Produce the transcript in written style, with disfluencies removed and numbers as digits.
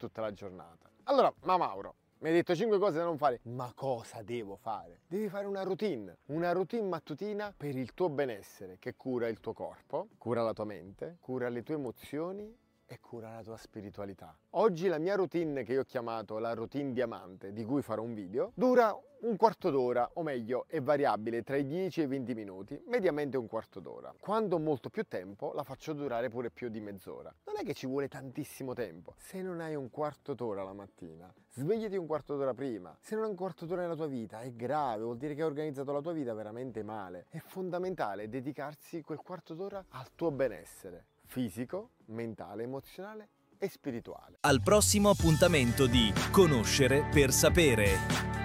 tutta la giornata. Allora, ma Mauro, mi hai detto 5 cose da non fare, ma cosa devo fare? Devi fare una routine mattutina per il tuo benessere, che cura il tuo corpo, cura la tua mente, cura le tue emozioni e cura la tua spiritualità. Oggi la mia routine, che io ho chiamato la routine diamante, di cui farò un video, dura un quarto d'ora, o meglio è variabile tra i 10 e i 20 minuti, mediamente un quarto d'ora. Quando ho molto più tempo la faccio durare pure più di mezz'ora. Non è che ci vuole tantissimo tempo. Se non hai un quarto d'ora la mattina, svegliati un quarto d'ora prima. Se non hai un quarto d'ora nella tua vita è grave, vuol dire che hai organizzato la tua vita veramente male. È fondamentale dedicarsi quel quarto d'ora al tuo benessere fisico, mentale, emozionale e spirituale. Al prossimo appuntamento di Conoscere per sapere.